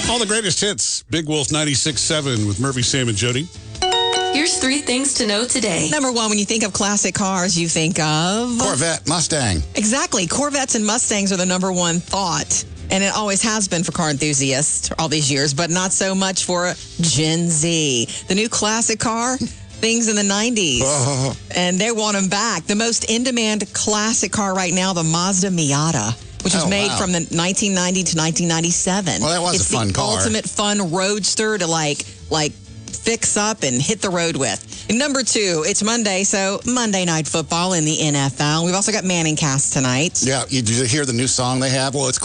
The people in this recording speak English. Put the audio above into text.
All the greatest hits. Big Wolf 96.7 with Murphy, Sam, and Jody. Here's 3 things to know today. Number 1, when you think of classic cars, you think of... Corvette, Mustang. Exactly. Corvettes and Mustangs are the number 1 thought. And it always has been for car enthusiasts all these years, but not so much for Gen Z. The new classic car, things in the 90s. Oh. And they want them back. The most in-demand classic car right now, the Mazda Miata, which was made from the 1990 to 1997. Well, that was a fun car. It's the ultimate fun roadster to like fix up and hit the road with. And number 2, it's Monday, so Monday Night Football in the NFL. We've also got Manning Cast tonight. Yeah, you hear the new song they have? Well, it's